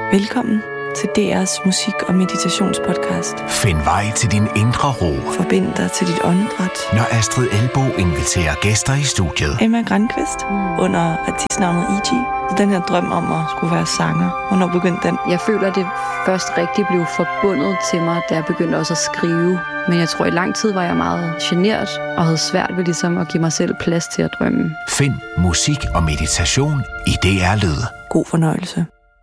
Velkommen til DR's musik- og meditationspodcast. Find vej til din indre ro. Forbind dig til dit åndedræt. Når Astrid Elbo inviterer gæster i studiet. Emma Grankvist under artistnavnet E.G. Den her drøm om at skulle være sanger. Hvornår begyndte den? Jeg føler, at det først rigtig blev forbundet til mig, da jeg begyndte også at skrive. Men jeg tror, i lang tid var jeg meget genert og havde svært ved ligesom at give mig selv plads til at drømme. Find musik og meditation i DR Lyd. God fornøjelse.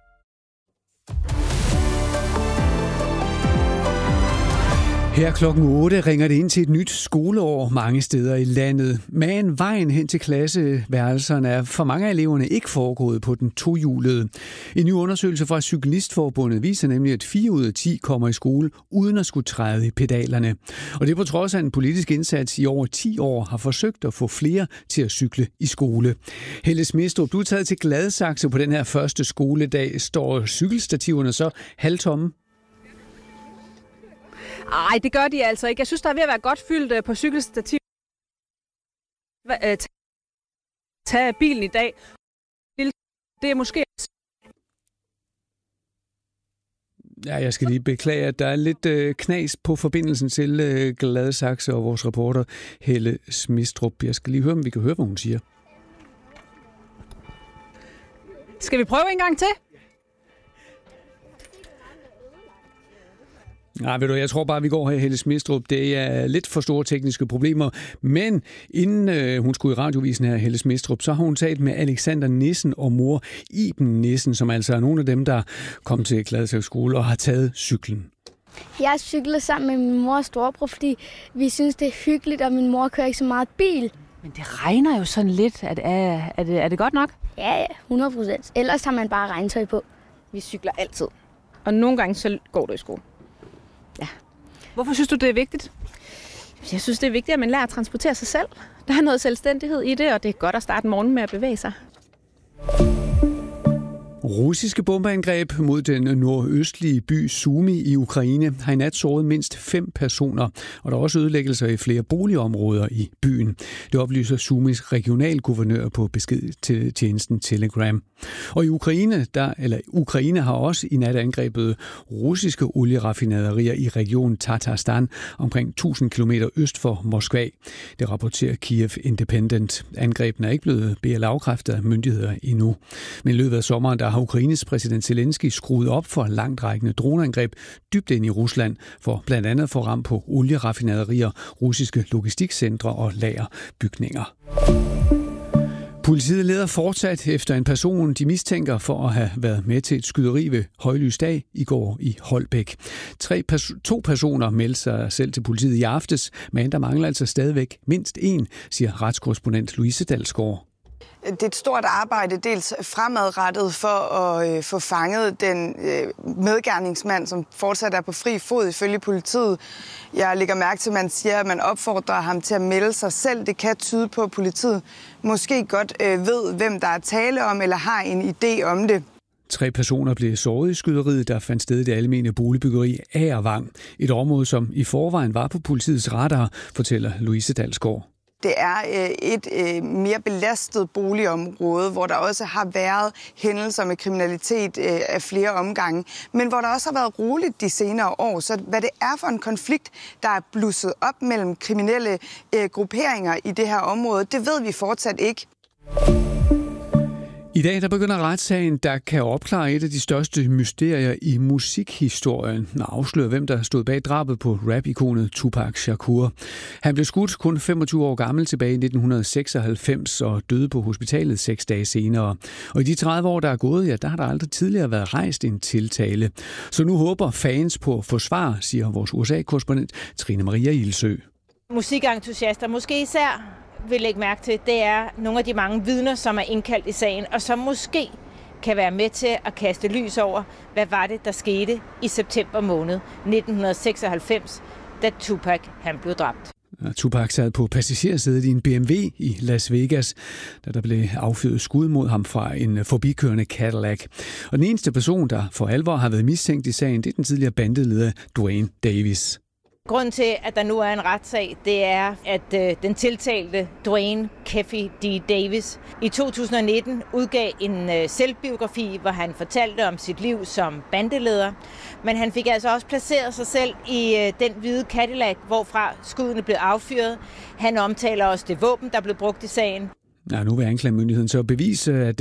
Her klokken 8 ringer det ind til et nyt skoleår mange steder i landet. Men vejen hen til klasseværelserne er for mange af eleverne ikke foregået på den tohjulede. En ny undersøgelse fra Cyklistforbundet viser nemlig, at 4 ud af 10 kommer i skole uden at skulle træde i pedalerne. Og det er på trods af en politisk indsats i over 10 år har forsøgt at få flere til at cykle i skole. Helle Smidstrup, du er taget til Gladsaxe på den her første skoledag. Står cykelstativerne så halvtomme? Ej, det gør de altså ikke. Jeg synes, der er ved at være godt fyldt på cykelstativ. Tag bilen i dag. Det er måske... Ja, jeg skal lige beklage, at der er lidt knas på forbindelsen til Gladsaxe og vores reporter Helle Smidstrup. Jeg skal lige høre, om vi kan høre, hvad hun siger. Skal vi prøve en gang til? Nej, ved du, jeg tror bare, vi går her, Helle Smidstrup. Det er lidt for store tekniske problemer. Men inden hun skulle i radiovisen her, Helle Smidstrup, så har hun talt med Alexander Nissen og mor Iben Nissen, som altså er nogle af dem, der kom til Gladsaxe skole og har taget cyklen. Jeg cykler sammen med min mor og storebror, fordi vi synes, det er hyggeligt, og min mor kører ikke så meget bil. Men det regner jo sådan lidt. Er det godt nok? Ja, 100%. Ellers har man bare regntøj på. Vi cykler altid. Og nogle gange så går du i skole. Ja. Hvorfor synes du, det er vigtigt? Jeg synes, det er vigtigt, at man lærer at transportere sig selv. Der er noget selvstændighed i det, og det er godt at starte morgenen med at bevæge sig. Russiske bombeangreb mod den nordøstlige by Sumy i Ukraine har i nat såret mindst 5 personer, og der er også ødelæggelser i flere boligområder i byen. Det oplyser Sumys regionalguvernør på besked til tjenesten Telegram. Og i Ukraine har også i nat angrebet russiske olieraffinaderier i regionen Tatarstan omkring 1000 km øst for Moskva. Det rapporterer Kiev Independent. Angrebene er ikke blevet afkræftet af myndigheder endnu. Men i løbet af sommeren der har Ukraines præsident Zelensky skruet op for langtrækkende droneangreb dybt ind i Rusland for blandt andet at få ramt på olieraffinaderier, russiske logistikcentre og lagerbygninger. Politiet leder fortsat efter en person, de mistænker for at have været med til et skyderi ved højlys dag i går i Holbæk. 2 personer meldte sig selv til politiet i aftes, men der mangler altså stadigvæk mindst 1, siger retskorrespondent Louise Dalsgaard. Det er et stort arbejde, dels fremadrettet for at få fanget den medgerningsmand, som fortsat er på fri fod ifølge politiet. Jeg lægger mærke til, at man siger, at man opfordrer ham til at melde sig selv. Det kan tyde på, at politiet måske godt ved, hvem der er tale om, eller har en idé om det. 3 personer blev såret i skyderiet, der fandt sted i det almene boligbyggeri Agervang. Et område, som i forvejen var på politiets radar, fortæller Louise Dalsgaard. Det er et mere belastet boligområde, hvor der også har været hændelser med kriminalitet af flere omgange, men hvor der også har været roligt de senere år. Så hvad det er for en konflikt, der er blusset op mellem kriminelle grupperinger i det her område, det ved vi fortsat ikke. I dag der begynder retssagen, der kan opklare et af de største mysterier i musikhistorien og afsløre, hvem der stod bag drabet på rap-ikonet Tupac Shakur. Han blev skudt kun 25 år gammel tilbage i 1996 og døde på hospitalet 6 dage senere. Og i de 30 år, der er gået, ja, der har der aldrig tidligere været rejst en tiltale. Så nu håber fans på at få svar, siger vores USA-korrespondent Trine Maria Ilsø. Musikentusiaster, måske især vil lægge mærke til, det er nogle af de mange vidner, som er indkaldt i sagen, og som måske kan være med til at kaste lys over, hvad var det, der skete i september måned 1996, da Tupac han blev dræbt. Tupac sad på passagersædet i en BMW i Las Vegas, da der blev affyret skud mod ham fra en forbikørende Cadillac. Og den eneste person, der for alvor har været mistænkt i sagen, det er den tidligere bandeleder Duane Davis. Grunden til, at der nu er en retssag, det er, at den tiltalte Dwayne Keffe D. Davis i 2019 udgav en selvbiografi, hvor han fortalte om sit liv som bandeleder. Men han fik altså også placeret sig selv i den hvide Cadillac, hvorfra skuddene blev affyret. Han omtaler også det våben, der blev brugt i sagen. Ja, nu vil anklagemyndigheden så bevise, at